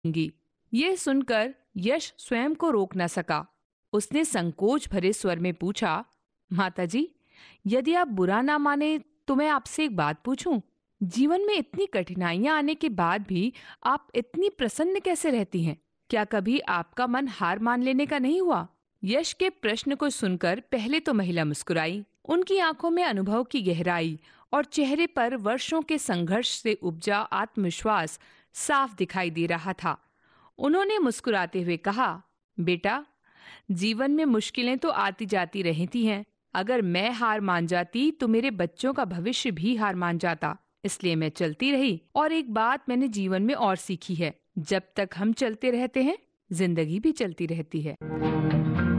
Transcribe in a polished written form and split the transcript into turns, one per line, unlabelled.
दूंगी। ये सुनकर यश स्वयं को रोक न सका। उसने संकोच भरे स्वर में पूछा, माताजी, यदि आप बुरा ना माने तो मैं आपसे एक बात पूछूं? जीवन में इतनी कठिनाइयां आने के बाद भी आप इतनी प्रसन्न कैसे रहती हैं? क्या कभी आपका मन हार मान लेने का नहीं हुआ? यश के प्रश्न को सुनकर पहले तो महिला मुस्कुराई। उनकी आंखों में अनुभव की गहराई और चेहरे पर वर्षों के संघर्ष से उपजा आत्मविश्वास साफ दिखाई दे रहा था। उन्होंने मुस्कुराते हुए कहा, बेटा, जीवन में मुश्किलें तो आती जाती रहती हैं। अगर मैं हार मान जाती तो मेरे बच्चों का भविष्य भी हार मान जाता। इसलिए मैं चलती रही। और एक बात मैंने जीवन में और सीखी है, जब तक हम चलते रहते हैं, जिंदगी भी चलती रहती है।